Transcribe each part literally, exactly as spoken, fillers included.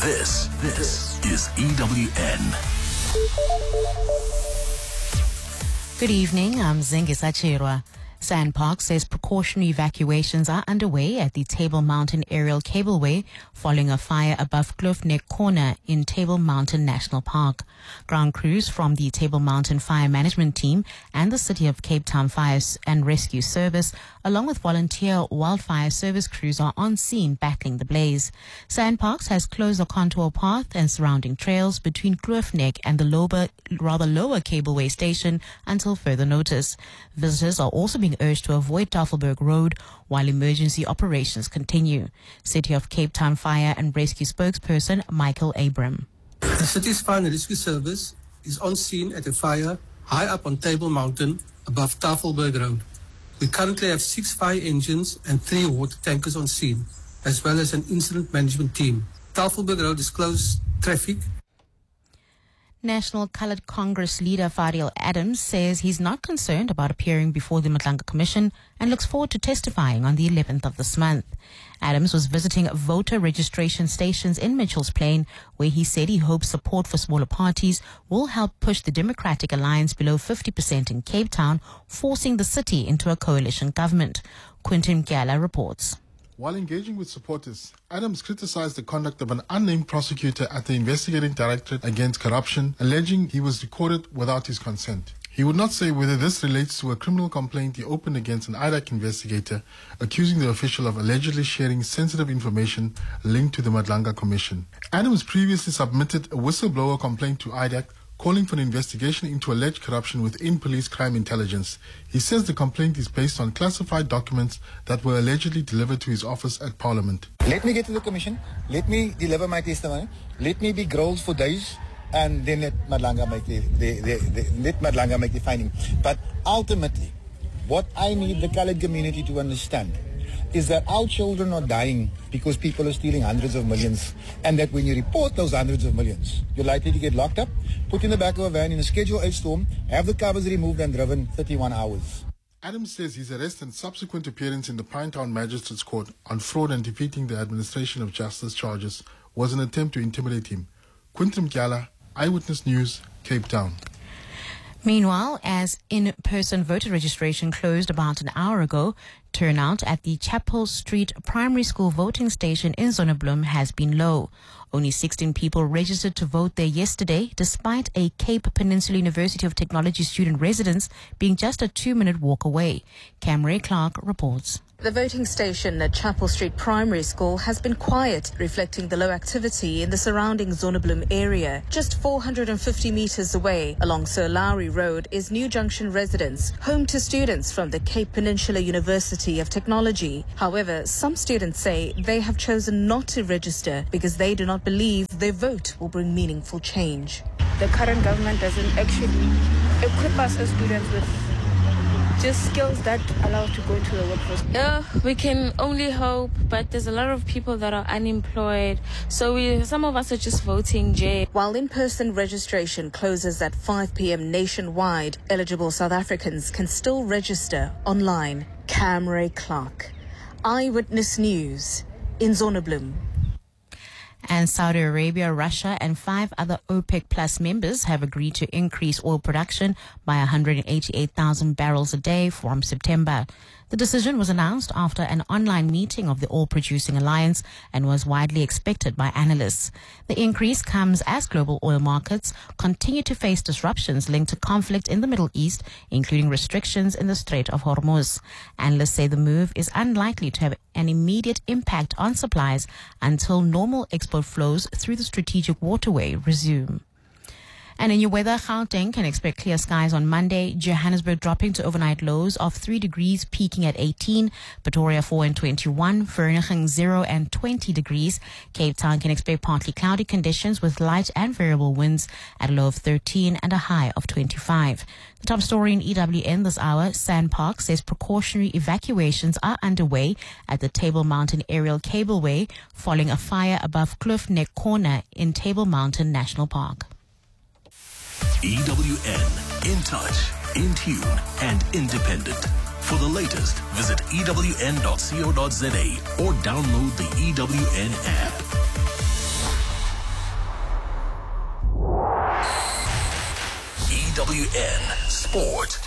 This, this is E W N. Good evening, I'm Zingisa Chirwa. SANParks says precautionary evacuations are underway at the Table Mountain Aerial Cableway following a fire above Kloof Neck Corner in Table Mountain National Park. Ground crews from the Table Mountain Fire Management Team and the City of Cape Town Fire and Rescue Service, along with volunteer wildfire service crews, are on scene battling the blaze. SANParks has closed the contour path and surrounding trails between Kloof Neck and the lower, rather lower cableway station until further notice. Visitors are also being urged to avoid Tafelberg Road while emergency operations continue. City of Cape Town Fire and Rescue spokesperson Michael Abram. The city's fire and rescue service is on scene at a fire high up on Table Mountain above Tafelberg Road. We currently have six fire engines and three water tankers on scene, as well as an incident management team. Tafelberg Road is closed traffic. National Coloured Congress leader Fariel Adams says he's not concerned about appearing before the Madlanga Commission and looks forward to testifying on the eleventh of this month. Adams was visiting voter registration stations in Mitchell's Plain, where he said he hopes support for smaller parties will help push the Democratic Alliance below fifty percent in Cape Town, forcing the city into a coalition government. Quintin Mkiala reports. While engaging with supporters, Adams criticized the conduct of an unnamed prosecutor at the Investigating Directorate Against Corruption, alleging he was recorded without his consent. He would not say whether this relates to a criminal complaint he opened against an I D A C investigator, accusing the official of allegedly sharing sensitive information linked to the Madlanga Commission. Adams previously submitted a whistleblower complaint to I D A C, calling for an investigation into alleged corruption within police crime intelligence. He says the complaint is based on classified documents that were allegedly delivered to his office at Parliament. Let me get to the commission, let me deliver my testimony, let me be grilled for days, and then let Madlanga make the, the, the, the, let Madlanga make the finding. But ultimately, what I need the coloured community to understand is that our children are dying because people are stealing hundreds of millions, and that when you report those hundreds of millions, you're likely to get locked up, put in the back of a van in a Schedule eight storm, have the covers removed and driven thirty-one hours. Adams says his arrest and subsequent appearance in the Pinetown Magistrates Court on fraud and defeating the administration of justice charges was an attempt to intimidate him. Quintin Mkiala, Eyewitness News, Cape Town. Meanwhile, as in-person voter registration closed about an hour ago, turnout at the Chapel Street Primary School voting station in Zonnebloem has been low. Only sixteen people registered to vote there yesterday, despite a Cape Peninsula University of Technology student residence being just a two-minute walk away. Camry Clark reports. The voting station at Chapel Street Primary School has been quiet, reflecting the low activity in the surrounding Zonnebloem area. Just four hundred fifty metres away, along Sir Lowry Road, is New Junction Residence, home to students from the Cape Peninsula University of Technology. However, some students say they have chosen not to register because they do not believe their vote will bring meaningful change. The current government doesn't actually equip us as students with just skills that allow us to go to the workforce. Yeah, we can only hope, but there's a lot of people that are unemployed. So we, some of us are just voting J. While in-person registration closes at five p.m. nationwide, eligible South Africans can still register online. Camry Clark, Eyewitness News, in Zonnebloem. And Saudi Arabia, Russia, and five other OPEC Plus members have agreed to increase oil production by one hundred eighty-eight thousand barrels a day from September. The decision was announced after an online meeting of the oil-producing alliance and was widely expected by analysts. The increase comes as global oil markets continue to face disruptions linked to conflict in the Middle East, including restrictions in the Strait of Hormuz. Analysts say the move is unlikely to have an immediate impact on supplies until normal export flows through the strategic waterway resume. And in your weather, Gauteng can expect clear skies on Monday. Johannesburg dropping to overnight lows of three degrees, peaking at eighteen. Pretoria four and twenty-one. Vereeniging zero and twenty degrees. Cape Town can expect partly cloudy conditions with light and variable winds at a low of thirteen and a high of twenty-five. The top story in E W N this hour, SANParks says precautionary evacuations are underway at the Table Mountain Aerial Cableway following a fire above Kloof Neck Corner in Table Mountain National Park. E W N, in touch, in tune, and independent. For the latest, visit E W N dot co dot za or download the E W N app. W N Sport.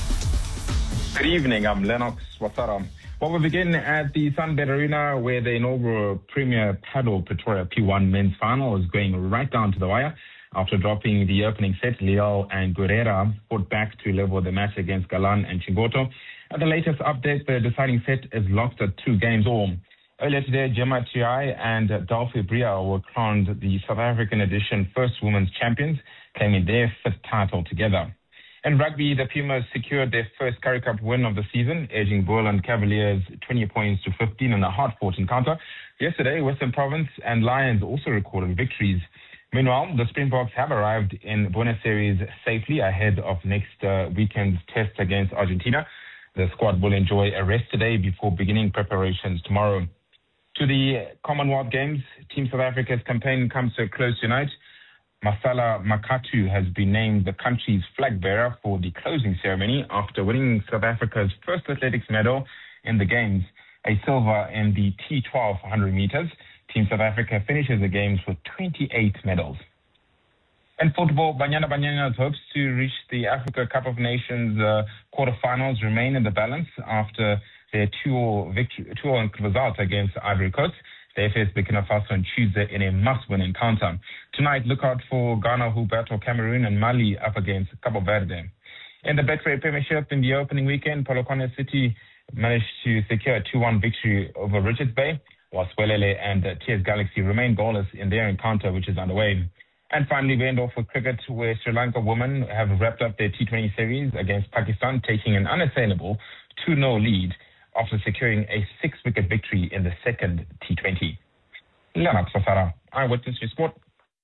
Good evening, I'm Lennox Wasara. Well, we begin at the Sunbet Arena where the inaugural Premier Paddle Pretoria P one men's final is going right down to the wire. After dropping the opening set, Leal and Guerrera fought back to level the match against Galan and Chingoto. At the latest update, the deciding set is locked at two games all. Earlier today, Gemma Chiai and Dolphy Bria were crowned the South African edition first women's champions, claiming their fifth title together. In rugby, the Pumas secured their first Currie Cup win of the season, edging Boland Cavaliers twenty points to fifteen in a hard-fought encounter. Yesterday, Western Province and Lions also recorded victories. Meanwhile, the Springboks have arrived in Buenos Aires safely ahead of next uh, weekend's test against Argentina. The squad will enjoy a rest today before beginning preparations tomorrow. To the Commonwealth Games, Team South Africa's campaign comes to a close tonight. Masala Makatu has been named the country's flag bearer for the closing ceremony after winning South Africa's first athletics medal in the Games, a silver in the T twelve hundred meters. Team South Africa finishes the Games with twenty-eight medals. In football, Banyana Banyana's hopes to reach the Africa Cup of Nations uh, quarterfinals remain in the balance after their two-all victory, two-all result against Ivory Coast. They face Burkina Faso on Tuesday in a must-win encounter. Tonight, look out for Ghana, who battle Cameroon, and Mali up against Cabo Verde. In the Betway Premiership in the opening weekend, Polokwane City managed to secure a two one victory over Richards Bay, while Swelele and uh, T S Galaxy remain goalless in their encounter, which is underway. And finally, we end off with cricket, where Sri Lanka women have wrapped up their T twenty series against Pakistan, taking an unassailable two nil lead after securing a six-wicket victory in the second T twenty. Lennox Wasara, Eyewitness News Sport.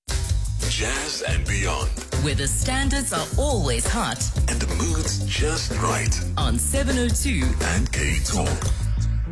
Jazz and beyond. Where the standards are always hot and the mood's just right. On seven oh two and K Talk.